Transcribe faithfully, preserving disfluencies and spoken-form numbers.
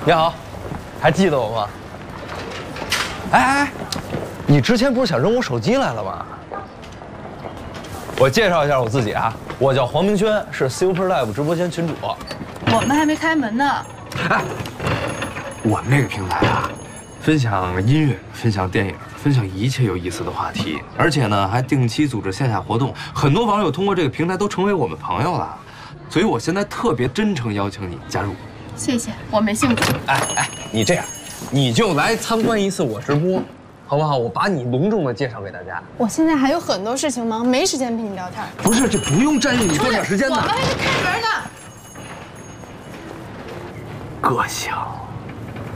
你好，还记得我吗？哎哎，你之前不是想扔我手机来了吗？我介绍一下我自己啊，我叫黄明轩，是 Super Live 直播间群主。 我们还没开门呢。 哎，我们这个平台啊，分享音乐，分享电影，分享一切有意思的话题，而且呢还定期组织线下活动。很多网友通过这个平台都成为我们朋友了，所以我现在特别真诚邀请你加入。 谢谢，我没兴趣。 哎哎，你这样，你就来参观一次我直播，好不好？我把你隆重的介绍给大家。 我现在还有很多事情忙，没时间陪你聊天。 不是，这不用占用你多点时间的。 我们还得开门呢。 个性。